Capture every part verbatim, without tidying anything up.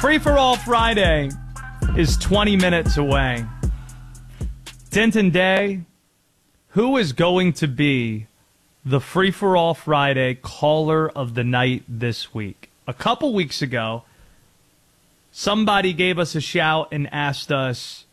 Free for All Friday is twenty minutes away. Denton Day, who is going to be the Free for All Friday caller of the night this week? A couple weeks ago, somebody gave us a shout and asked us,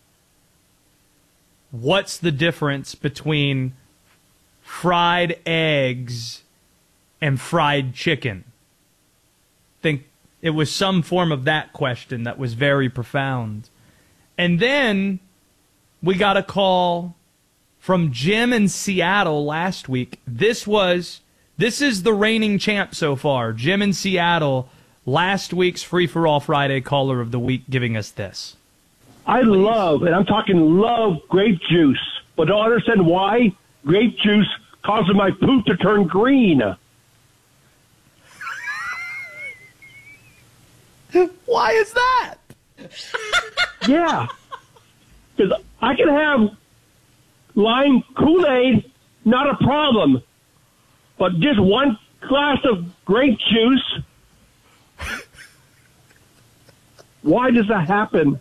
what's the difference between fried eggs and fried chicken? I think it was some form of that question that was very profound. And then we got a call from Jim in Seattle last week. This was, this is the reigning champ so far. Jim in Seattle, last week's Free for All Friday caller of the week, giving us this. I love, and I'm talking love, grape juice. But don't understand why grape juice causes my poop to turn green. Why is that? Yeah. Because I can have lime Kool-Aid, not a problem. But just one glass of grape juice, why does that happen?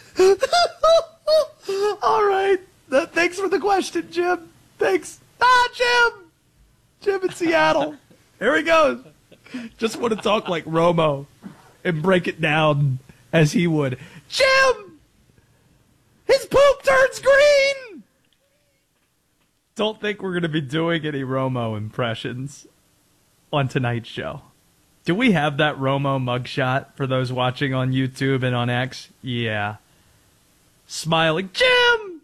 All right. Uh, thanks for the question, Jim. Thanks. Ah, Jim! Jim in Seattle. Here he goes. Just want to talk like Romo and break it down as he would. Jim! His poop turns green! Don't think we're going to be doing any Romo impressions on tonight's show. Do we have that Romo mugshot for those watching on YouTube and on X? Yeah. Smiling. Jim!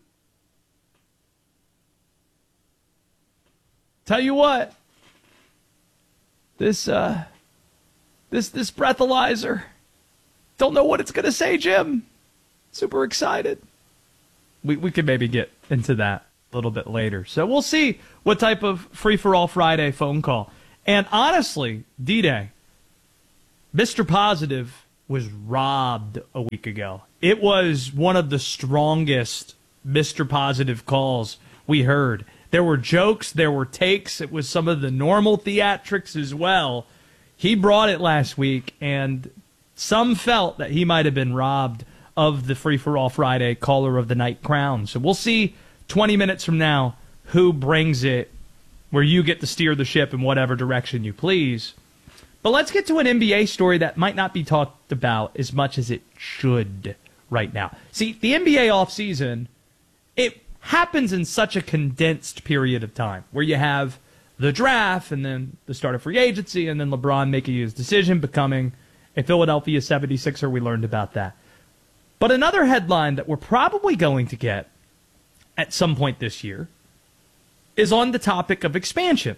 Tell you what. This, uh... This this breathalyzer. Don't know what it's going to say, Jim. Super excited. We we could maybe get into that a little bit later. So we'll see what type of Free for All Friday phone call. And honestly, D-Day, Mister Positive was robbed a week ago. It was one of the strongest Mister Positive calls we heard. There were jokes, there were takes. It was some of the normal theatrics as well. He brought it last week, and some felt that he might have been robbed of the Free for All Friday Caller of the Night crown. So we'll see twenty minutes from now who brings it, where you get to steer the ship in whatever direction you please. But let's get to an N B A story that might not be talked about as much as it should right now. See, the N B A offseason, it happens in such a condensed period of time where you have the draft and then the start of free agency and then LeBron making his decision, becoming a Philadelphia seventy-sixer. We learned about that. But another headline that we're probably going to get at some point this year is on the topic of expansion.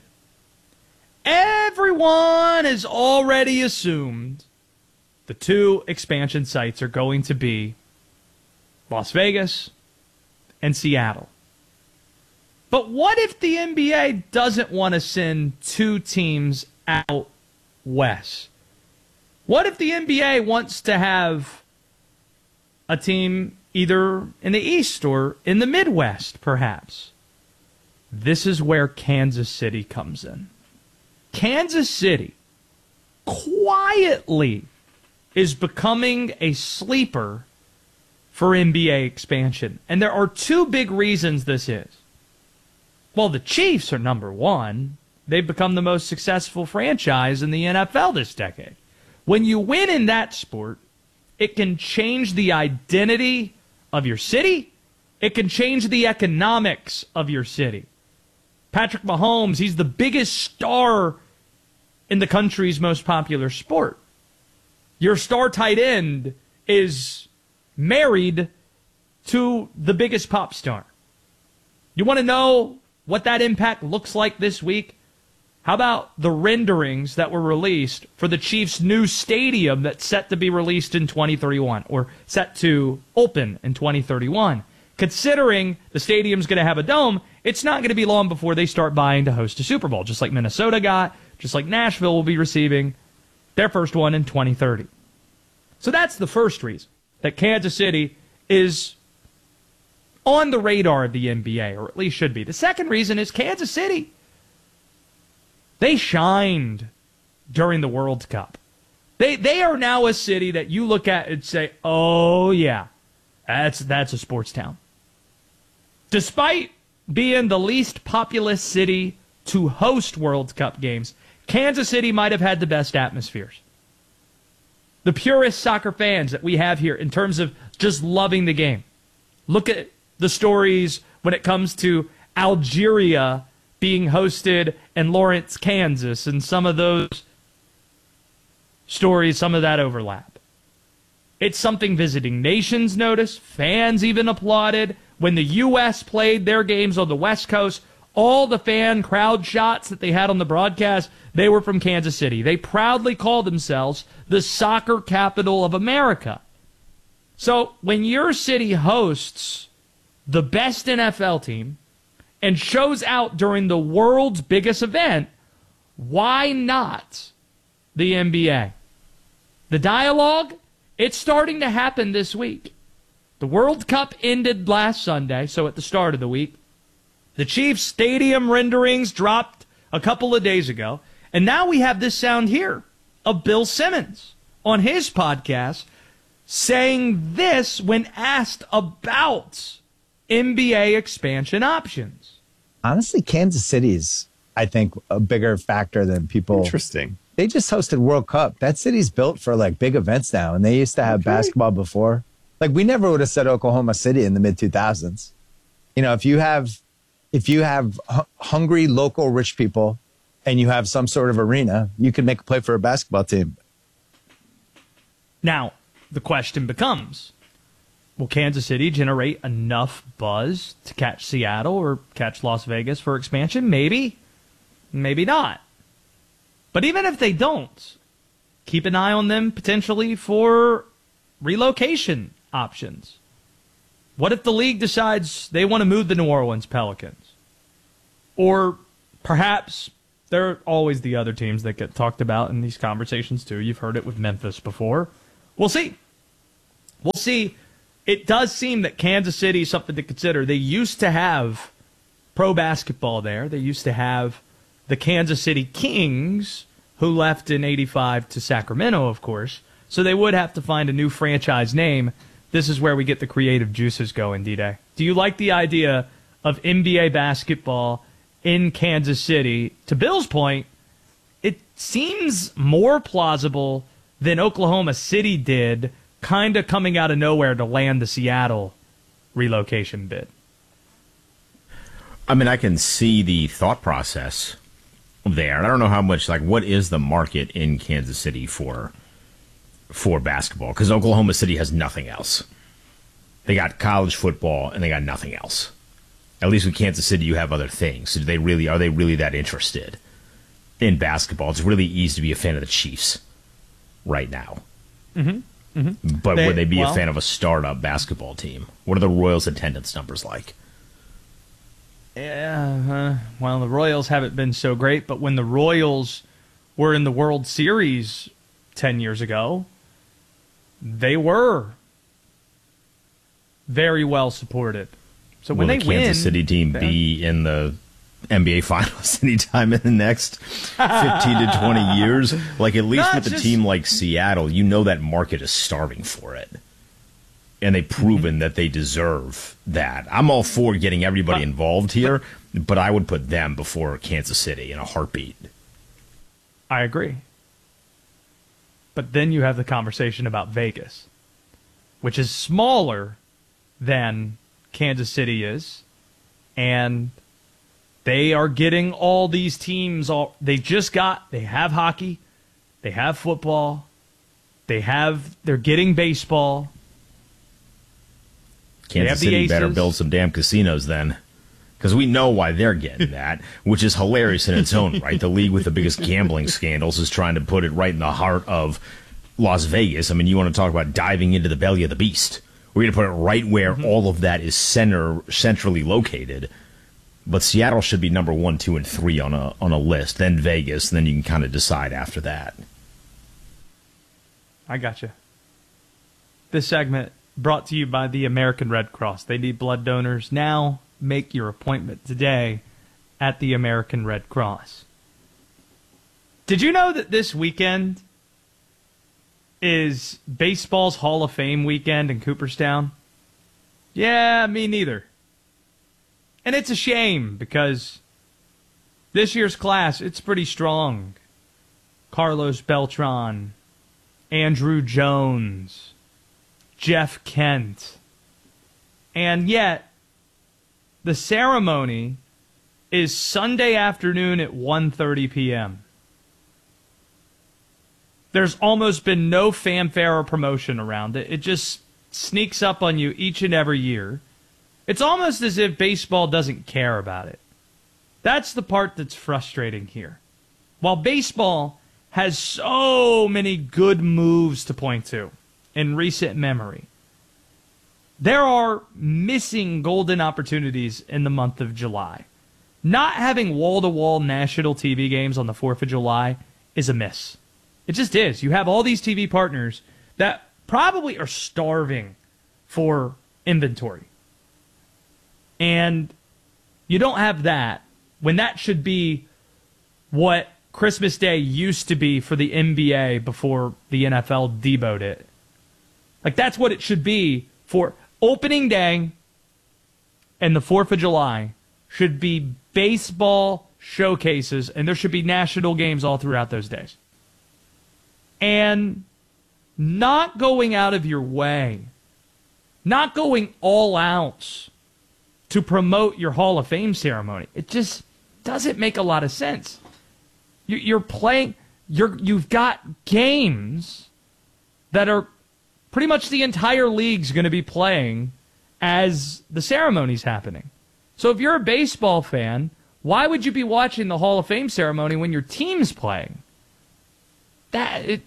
Everyone has already assumed the two expansion sites are going to be Las Vegas and Seattle. But what if the N B A doesn't want to send two teams out west? What if the N B A wants to have a team either in the East or in the Midwest, perhaps? This is where Kansas City comes in. Kansas City quietly is becoming a sleeper for N B A expansion. And there are two big reasons this is. Well, the Chiefs are number one. They've become the most successful franchise in the N F L this decade. When you win in that sport, it can change the identity of your city. It can change the economics of your city. Patrick Mahomes, he's the biggest star in the country's most popular sport. Your star tight end is married to the biggest pop star. You want to know what that impact looks like this week? How about the renderings that were released for the Chiefs' new stadium that's set to be released in twenty thirty-one, or set to open in twenty thirty-one? Considering the stadium's going to have a dome, it's not going to be long before they start buying to host a Super Bowl, just like Minnesota got, just like Nashville will be receiving their first one in twenty thirty. So that's the first reason that Kansas City is on the radar of the N B A, or at least should be. The second reason is Kansas City. They shined during the World Cup. They they are now a city that you look at and say, oh, yeah, that's that's a sports town. Despite being the least populous city to host World Cup games, Kansas City might have had the best atmospheres. The purest soccer fans that we have here in terms of just loving the game. Look at the stories when it comes to Algeria being hosted in Lawrence, Kansas, and some of those stories, some of that overlap. It's something visiting nations noticed. Fans even applauded. When the U S played their games on the West Coast, all the fan crowd shots that they had on the broadcast, they were from Kansas City. They proudly call themselves the soccer capital of America. So when your city hosts the best N F L team and shows out during the world's biggest event, why not the N B A? The dialogue, it's starting to happen this week. The World Cup ended last Sunday, so at the start of the week. The Chiefs stadium renderings dropped a couple of days ago, and now we have this sound here of Bill Simmons on his podcast saying this when asked about N B A expansion options. Honestly, Kansas City's, I think, a bigger factor than people. Interesting. They just hosted World Cup. That city's built for like big events now, and they used to have okay. basketball before. Like we never would have said Oklahoma City in the mid two thousands. You know, if you have if you have h- hungry local rich people and you have some sort of arena, you can make a play for a basketball team. Now, the question becomes, will Kansas City generate enough buzz to catch Seattle or catch Las Vegas for expansion? Maybe. Maybe not. But even if they don't, keep an eye on them potentially for relocation options. What if the league decides they want to move the New Orleans Pelicans? Or perhaps there are always the other teams that get talked about in these conversations too. You've heard it with Memphis before. We'll see. We'll see. It does seem that Kansas City is something to consider. They used to have pro basketball there. They used to have the Kansas City Kings, who left in eighty-five to Sacramento, of course. So they would have to find a new franchise name. This is where we get the creative juices going, D-Day. Do you like the idea of N B A basketball in Kansas City? To Bill's point, it seems more plausible than Oklahoma City did, kind of coming out of nowhere to land the Seattle relocation bid. I mean, I can see the thought process there. I don't know how much, like, what is the market in Kansas City for for basketball? Because Oklahoma City has nothing else. They got college football and they got nothing else. At least with Kansas City, you have other things. So do they really are they really that interested in basketball? It's really easy to be a fan of the Chiefs right now. Mm-hmm. Mm-hmm. But they, would they be well, a fan of a startup basketball team? What are the Royals' attendance numbers like? Yeah, uh, well, the Royals haven't been so great, but when the Royals were in the World Series ten years ago, they were very well supported. So when Will they the win, Kansas City team be in the N B A Finals anytime in the next fifteen to twenty years? Like, at least No, with a just- team like Seattle, you know that market is starving for it. And they've proven Mm-hmm. that they deserve that. I'm all for getting everybody But- involved here, but I would put them before Kansas City in a heartbeat. I agree. But then you have the conversation about Vegas, which is smaller than Kansas City is, and they are getting all these teams. All they just got. They have hockey, they have football, they have. They're getting baseball. Kansas the City better Aces. build some damn casinos then. Because we know why they're getting that, which is hilarious in its own right. The league with the biggest gambling scandals is trying to put it right in the heart of Las Vegas. I mean, you want to talk about diving into the belly of the beast. We're going to put it right where Mm-hmm. all of that is center centrally located. But Seattle should be number one, two, and three on a on a list. Then Vegas, and then you can kind of decide after that. I gotcha. This segment brought to you by the American Red Cross. They need blood donors now. Make your appointment today at the American Red Cross. Did you know that this weekend is baseball's Hall of Fame weekend in Cooperstown. Yeah, me neither. And it's a shame because this year's class, it's pretty strong. Carlos Beltran, Andrew Jones, Jeff Kent. And yet, the ceremony is Sunday afternoon at one thirty p.m. There's almost been no fanfare or promotion around it. It just sneaks up on you each and every year. It's almost as if baseball doesn't care about it. That's the part that's frustrating here. While baseball has so many good moves to point to in recent memory, there are missing golden opportunities in the month of July. Not having wall-to-wall national T V games on the fourth of July is a miss. It just is. You have all these T V partners that probably are starving for inventory. And you don't have that when that should be what Christmas Day used to be for the N B A before the N F L deboed it. Like, that's what it should be for opening day, and the fourth of July should be baseball showcases, and there should be national games all throughout those days. And not going out of your way, not going all out to promote your Hall of Fame ceremony. It just doesn't make a lot of sense. You're playing, you're, you've got games that are pretty much the entire league's going to be playing as the ceremony's happening. So if you're a baseball fan, why would you be watching the Hall of Fame ceremony when your team's playing? That it,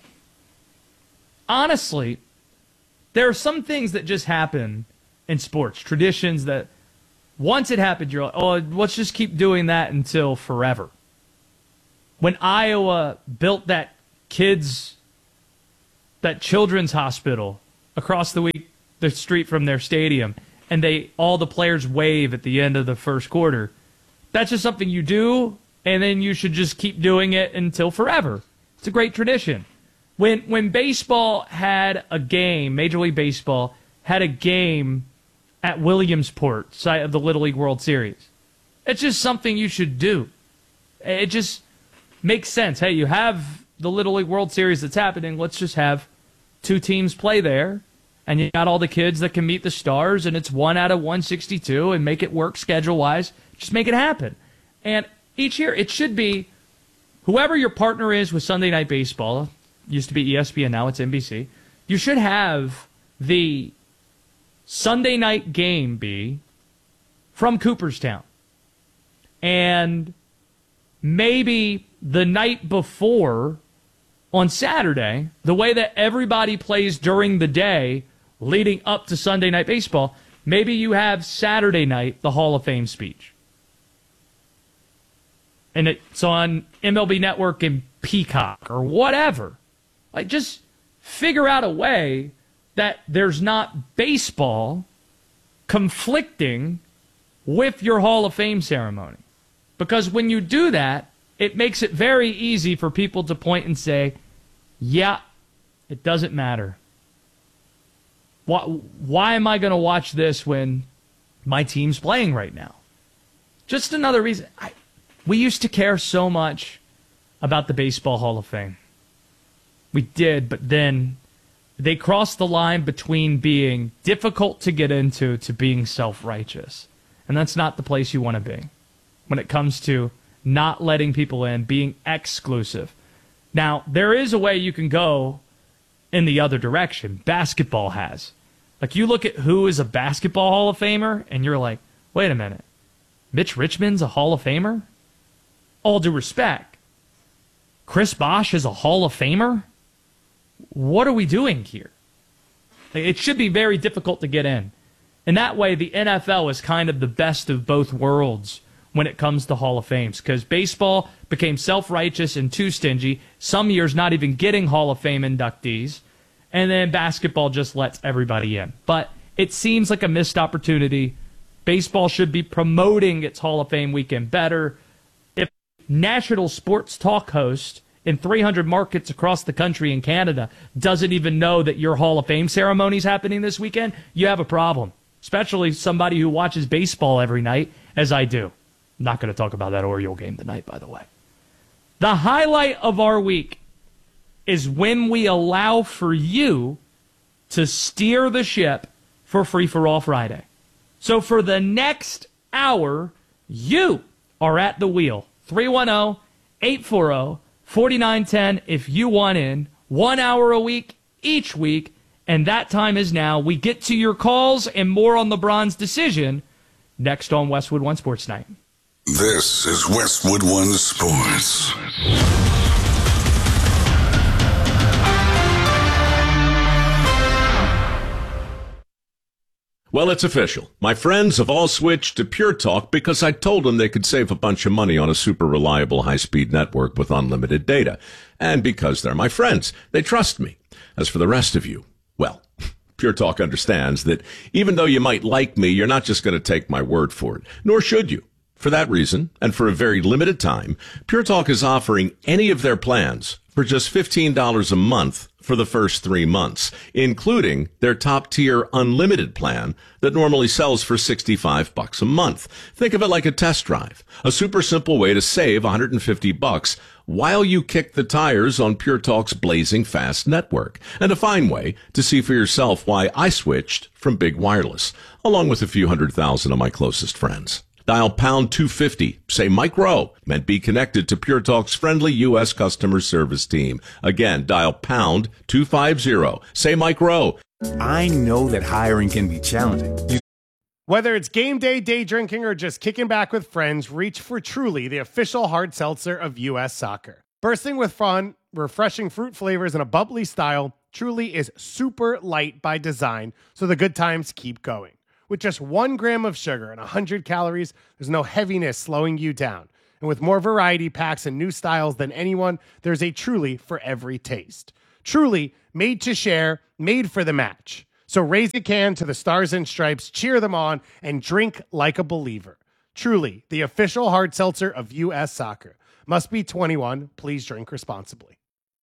honestly, there are some things that just happen in sports, traditions that once it happened, you're like, oh, let's just keep doing that until forever. When Iowa built that kids, that children's hospital across the week, the street from their stadium, and they all the players wave at the end of the first quarter, that's just something you do, and then you should just keep doing it until forever. It's a great tradition. When when baseball had a game, Major League Baseball had a game at Williamsport, site of the Little League World Series, it's just something you should do. It just makes sense. Hey, you have the Little League World Series that's happening. Let's just have two teams play there, and you got all the kids that can meet the stars, and it's one out of one sixty-two, and make it work schedule-wise. Just make it happen. And each year, it should be whoever your partner is with Sunday Night Baseball, used to be E S P N, now it's N B C, you should have the Sunday night game be from Cooperstown. And maybe the night before, on Saturday, the way that everybody plays during the day leading up to Sunday Night Baseball, maybe you have Saturday night, the Hall of Fame speech. And it's on M L B Network and Peacock or whatever. Like, just figure out a way that there's not baseball conflicting with your Hall of Fame ceremony. Because when you do that, it makes it very easy for people to point and say, yeah, it doesn't matter. Why, why am I going to watch this when my team's playing right now? Just another reason. I, we used to care so much about the Baseball Hall of Fame. We did, but then they crossed the line between being difficult to get into to being self-righteous. And that's not the place you want to be when it comes to not letting people in, being exclusive. Now, there is a way you can go in the other direction. Basketball has. Like, you look at who is a basketball Hall of Famer, and you're like, wait a minute. Mitch Richmond's a Hall of Famer? All due respect. Chris Bosh is a Hall of Famer? What are we doing here? It should be very difficult to get in. And that way, the N F L is kind of the best of both worlds when it comes to Hall of Fames, because baseball became self-righteous and too stingy, some years not even getting Hall of Fame inductees, and then basketball just lets everybody in. But it seems like a missed opportunity. Baseball should be promoting its Hall of Fame weekend better. If national sports talk host in three hundred markets across the country in Canada doesn't even know that your Hall of Fame ceremony is happening this weekend, you have a problem. Especially somebody who watches baseball every night, as I do. I'm not going to talk about that Oriole game tonight, by the way. The highlight of our week is when we allow for you to steer the ship for Free for All Friday. So for the next hour, you are at the wheel. three one zero, eight four zero, four nine one zero if you want in. One hour a week, each week. And that time is now. We get to your calls and more on LeBron's decision next on Westwood One Sports Night. This is Westwood One Sports. Well, it's official. My friends have all switched to Pure Talk because I told them they could save a bunch of money on a super reliable high-speed network with unlimited data. And because they're my friends, they trust me. As for the rest of you, well, Pure Talk understands that even though you might like me, you're not just going to take my word for it, nor should you. For that reason, and for a very limited time, Pure Talk is offering any of their plans for just fifteen dollars a month for the first three months, including their top-tier unlimited plan that normally sells for sixty-five bucks a month. Think of it like a test drive, a super simple way to save one hundred fifty bucks while you kick the tires on Pure Talk's blazing fast network, and a fine way to see for yourself why I switched from Big Wireless, along with a few hundred thousand of my closest friends. Dial pound two fifty, say Mike Rowe, and be connected to Pure Talk's friendly U S customer service team. Again, dial pound two fifty, say Mike Rowe. I know that hiring can be challenging. You- Whether it's game day, day drinking, or just kicking back with friends, reach for Truly, the official hard seltzer of U S Soccer. Bursting with fun, refreshing fruit flavors, and a bubbly style, Truly is super light by design, so the good times keep going. With just one gram of sugar and one hundred calories, there's no heaviness slowing you down. And with more variety packs and new styles than anyone, there's a Truly for every taste. Truly, made to share, made for the match. So raise a can to the Stars and Stripes, cheer them on, and drink like a believer. Truly, the official hard seltzer of U S Soccer. Must be twenty-one. Please drink responsibly.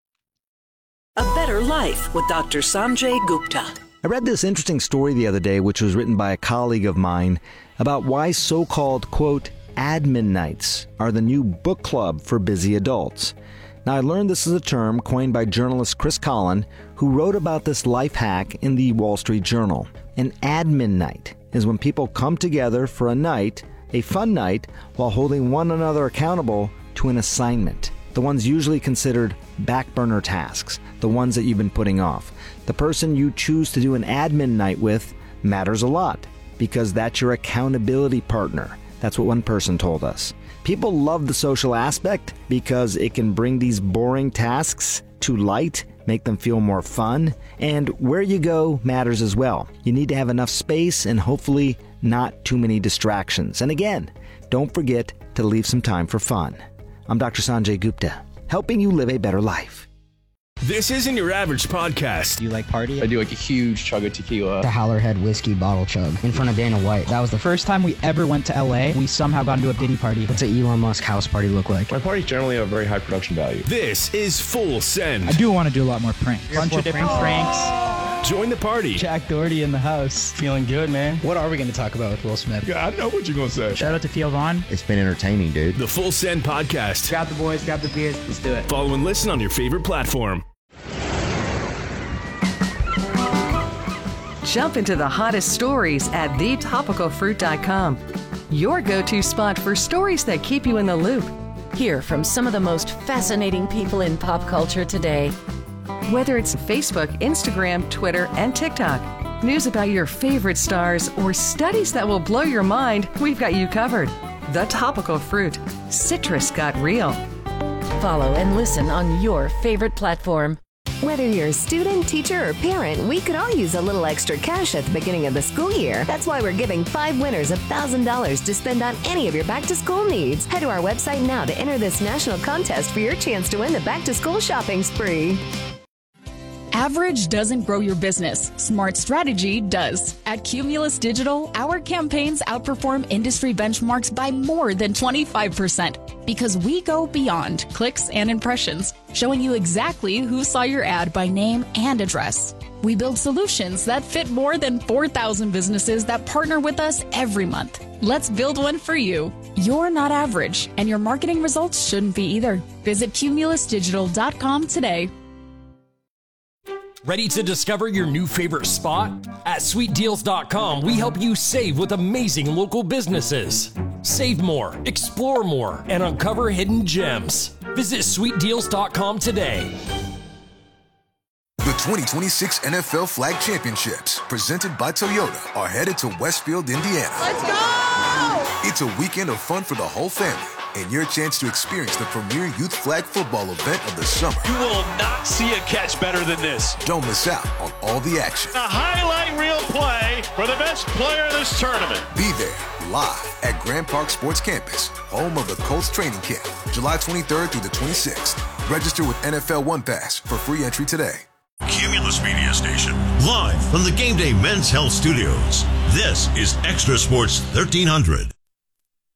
A Better Life with Doctor Sanjay Gupta. I read this interesting story the other day, which was written by a colleague of mine, about why so-called, quote, admin nights are the new book club for busy adults. Now, I learned this is a term coined by journalist Chris Collin, who wrote about this life hack in the Wall Street Journal. An admin night is when people come together for a night, a fun night, while holding one another accountable to an assignment. The ones usually considered back burner tasks, the ones that you've been putting off. The person you choose to do an admin night with matters a lot because that's your accountability partner. That's what one person told us. People love the social aspect because it can bring these boring tasks to light, make them feel more fun, and where you go matters as well. You need to have enough space and hopefully not too many distractions. And again, don't forget to leave some time for fun. I'm Doctor Sanjay Gupta, helping you live a better life. This isn't your average podcast. Do you like party? I do like a huge chug of tequila. The Howlerhead whiskey bottle chug in front of Dana White. That was the first time we ever went to L A. We somehow got into a Diddy party. What's an Elon Musk house party look like? My parties generally have very high production value. This is Full Send. I do want to do a lot more pranks. A bunch of different pranks. pranks. Join the party. Jack Doherty in the house. Feeling good, man. What are we going to talk about with Will Smith? Yeah, I know what you're going to say. Shout out to Theo Vaughn. It's been entertaining, dude. The Full Send podcast. Grab the boys, grab the beers. Let's do it. Follow and listen on your favorite platform. Jump into the hottest stories at the topical fruit dot com. Your go-to spot for stories that keep you in the loop. Hear from some of the most fascinating people in pop culture today. Whether it's Facebook, Instagram, Twitter, and TikTok, news about your favorite stars, or studies that will blow your mind, we've got you covered. The Topical Fruit. Citrus got real. Follow and listen on your favorite platform. Whether you're a student, teacher, or parent, we could all use a little extra cash at the beginning of the school year. That's why we're giving five winners one thousand dollars to spend on any of your back-to-school needs. Head to our website now to enter this national contest for your chance to win the back-to-school shopping spree. Average doesn't grow your business. Smart strategy does. At Cumulus Digital, our campaigns outperform industry benchmarks by more than twenty-five percent because we go beyond clicks and impressions, showing you exactly who saw your ad by name and address. We build solutions that fit more than four thousand businesses that partner with us every month. Let's build one for you. You're not average, and your marketing results shouldn't be either. Visit cumulus digital dot com today. Ready to discover your new favorite spot? At sweet deals dot com, we help you save with amazing local businesses. Save more, explore more, and uncover hidden gems. Visit sweet deals dot com today. The twenty twenty-six N F L Flag Championships, presented by Toyota, are headed to Westfield, Indiana. Let's go! It's a weekend of fun for the whole family, and your chance to experience the premier youth flag football event of the summer. You will not see a catch better than this. Don't miss out on all the action. A highlight reel play for the best player in this tournament. Be there, live at Grand Park Sports Campus, home of the Colts training camp, July twenty-third through the twenty-sixth. Register with N F L One Pass for free entry today. Cumulus Media Station, live from the Game Day Men's Health Studios. This is Extra Sports thirteen hundred.